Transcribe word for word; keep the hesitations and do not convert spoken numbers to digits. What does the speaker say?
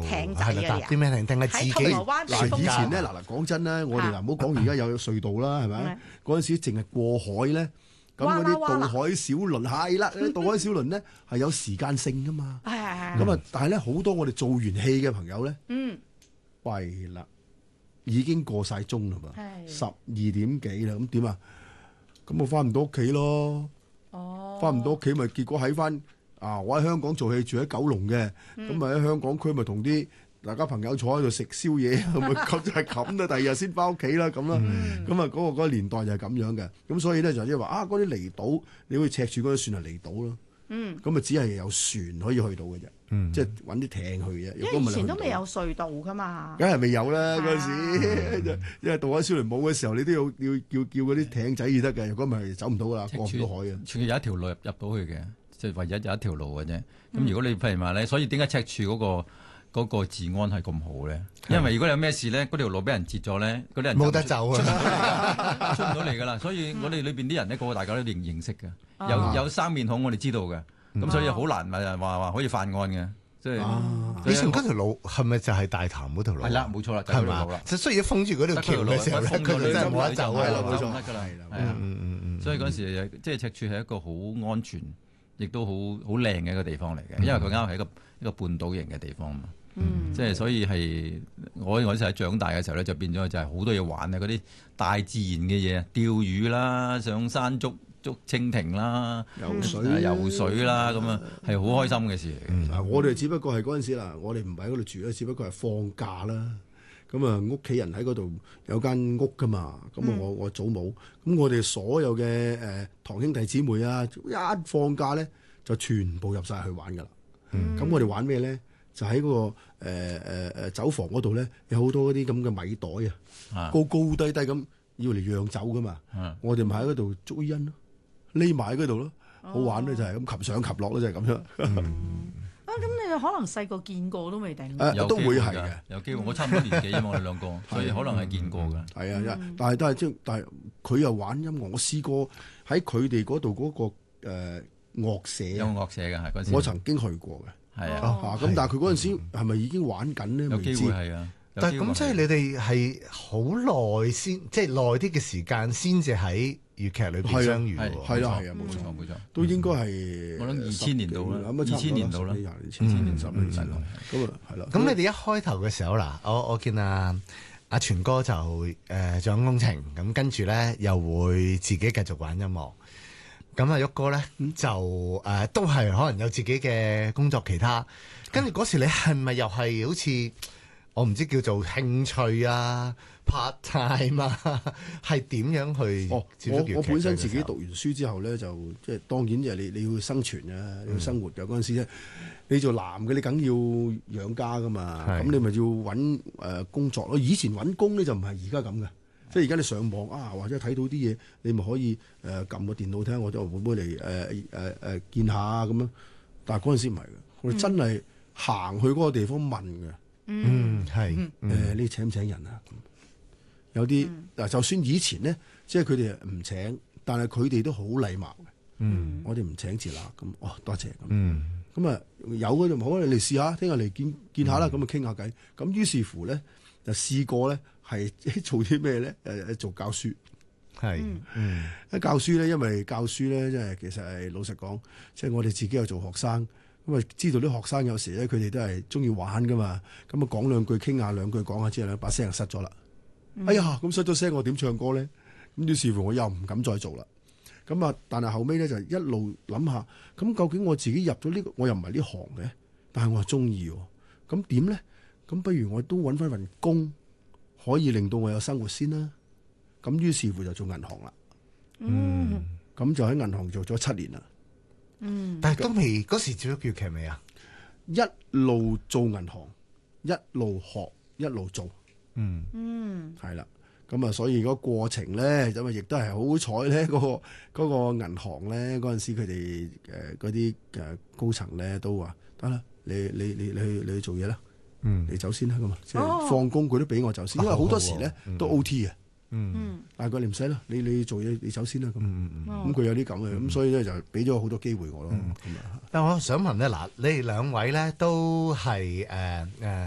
艇仔嘅搭啲咩艇？定係自己喺銅鑼灣嗱，以前咧嗱嗱講真咧，我哋嗱唔好講而家有隧道啦，係咪？嗰陣時淨係過海咧。咁嗰啲渡海小輪係啦，渡海小輪咧係有時間性噶嘛。 係係係。 咁啊，但係咧好多我哋做完戲嘅朋友咧，嗯，弊啦，已經過晒鐘啦嘛，十二點幾啦，咁點啊？咁我翻唔到屋企咯。哦，翻唔到屋企咪結果喺翻啊！我喺香港做戲，住喺九龍嘅，咁咪喺香港區咪同啲大家朋友坐喺度食宵夜，咁咪咁就係咁啦。第二日先翻屋企啦，咁啦，咁啊嗰個嗰個年代就係咁樣嘅。咁所以咧就即係話啊，嗰啲離島，你去赤柱嗰啲算係離島咯。嗯，咁啊只係有船可以去到嘅啫，即係揾啲艇去嘅。 因為以前都未有隧道噶嘛， 梗係未有啦嗰陣時，因為渡海小輪冇嘅時候，你都要要叫叫嗰啲艇仔至得嘅。如果唔係走唔到噶啦，過唔到海嘅。 赤柱有一條路入入到去嘅。即係唯一有一條路嘅啫。咁如果你譬如話咧，所以點解赤柱嗰個嗰個治安係咁好咧？因為如果你有咩事咧，嗰條路俾人截咗咧，嗰啲人冇得走啊， 出唔到嚟噶啦。所以我哋裏邊啲人咧，個個大家都認認識嘅，有有生面孔我哋知道嘅，咁所以好難話話話可以犯案嘅。即係以前嗰條路係咪就係大潭嗰條路？ 係啦，冇錯啦，就係條路啦。 就需要封住嗰條橋嘅時候咧，佢就真係冇得走嘅啦，冇錯。 係啦，係啊，所以嗰陣時即係赤柱係一個好安全，亦都好好靚嘅一個地方嚟嘅，因為佢啱係一個一個半島型嘅地方嘛，嗯、即係所以係我我嗰時喺長大嘅時候咧，就變咗就係好多嘢玩啊！嗰啲大自然嘅嘢，釣魚啦、上山捉捉蜻蜓啦、 游水、 游水啦，咁啊係好開心嘅事嚟嘅。 嗱、嗯，我哋只不過係嗰陣時嗱，我哋唔喺嗰度住咧，只不過係放假啦。咁啊，屋企人喺嗰度有間屋噶嘛，咁啊，我我祖母，咁我哋所有嘅誒、呃、堂兄弟姊妹啊，一放假咧就全部入晒去玩噶啦。咁、嗯、我哋玩咩咧？就喺嗰、那個誒誒誒酒房嗰度咧，有好多嗰啲咁嘅米袋啊，高高低低咁要嚟釀酒噶嘛。啊、我哋咪喺嗰度捉煙咯，匿埋喺嗰度咯，好玩咧就係咁，擒上擒落咯，就係咁樣。嗯啊，咁你可能細個見過都未定， 誒都會係嘅， 有機會。我差唔多年紀啫嘛，我哋兩個，所以可能係見過嘅。 係啊，但係都係即係，但係佢又玩音樂。我試過喺佢哋嗰度嗰個誒樂社， 有樂社嘅係嗰陣時， 我曾經去過嘅。係啊，咁但係佢嗰陣時係咪已經玩緊咧？ 有機會係啊。 但係咁即係你哋係好耐先，即係耐啲嘅時間先至喺粵劇裏邊相遇喎。 係啦，係啊，冇錯冇錯，都應該係我諗二千年到啦，二千年到啦， 廿年前、千年、十年前咯。咁啊，係啦。 咁你哋一開頭嘅時候嗱，我我見啊阿全哥就誒做工程，咁跟住咧又會自己繼續玩音樂。咁啊，旭哥咧就誒都係可能有自己嘅工作，其他。跟住嗰時你係咪又係好似？我唔知叫做興趣啊 part time 啊，係點樣去？哦， 我我本身自己讀完書之後咧，就即係當然即係你你要生存啊，你要生活嘅嗰陣時咧，你做男嘅你梗要養家噶嘛，咁你咪要揾誒工作咯。以前揾工咧就唔係而家咁嘅，即係而家你上網啊，或者睇到啲嘢，你咪可以誒撳個電腦睇下，我就會唔會嚟誒誒誒見下咁樣。但係嗰陣時唔係嘅，我哋真係行去嗰個地方問嘅。 嗯，係誒、 嗯呃，你請唔請人啊？有啲嗱，嗯、就算以前咧，即係佢哋唔請，但係佢哋都好禮貌嘅。嗯，我哋唔請自立咁，哦，多謝咁。嗯，咁啊有嗰就好，你嚟試下，聽日嚟見見下啦，咁啊傾下偈。咁於是乎咧，就試過咧係做啲咩咧？誒誒，做教書係，嗯，一教書咧，因為教書咧，即係其實係老實講，即係我哋自己有做學生。咁啊，知道啲學生有時咧，佢哋都係中意玩噶嘛。咁啊，講兩句，傾下兩句，講下之後咧，把聲就失咗啦。嗯、哎呀，咁失咗聲，我點唱歌咧？咁於是乎，我又唔敢再做啦。咁啊，但係後尾咧就一路諗下，咁究竟我自己入咗呢、這個，我又唔係呢行嘅，但係我係中意。咁點咧？咁不如我都揾翻份工，可以令到我有生活先啦。咁於是乎就做銀行啦。嗯，咁就喺銀行做咗七年啦。 嗯，但係都未嗰時接咗粵劇未啊？ 一路做銀行，一路學，一路做。嗯嗯，係啦。咁啊，所以嗰個過程咧，咁啊，亦都係好彩咧。嗰、嗰個嗰、嗰個銀行咧，嗰陣時佢哋誒嗰啲誒高層咧都話得啦，你你你你去你去做嘢啦。嗯，你走先啦，咁啊，即係放工佢都俾我走先，因為好多時咧都 O T 嘅。嗯，但係佢你唔使啦，你你做嘢你走先啦咁，咁佢有啲咁嘅，咁所以咧就俾咗好多機會我咯。 但我想問咧，嗱，你哋兩位咧都係誒誒